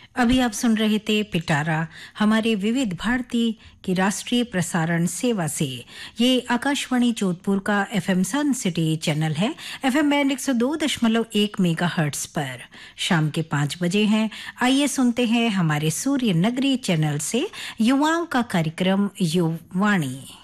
अभी आप सुन रहे थे पिटारा हमारे विविध भारती की राष्ट्रीय प्रसारण सेवा से। ये आकाशवाणी जोधपुर का एफएम सन सिटी चैनल है, एफएम बैंड 102.1 मेगाहर्ट्ज पर। शाम के 5 बजे हैं। आइए सुनते हैं हमारे सूर्य नगरी चैनल से युवाओं का कार्यक्रम युवाणी।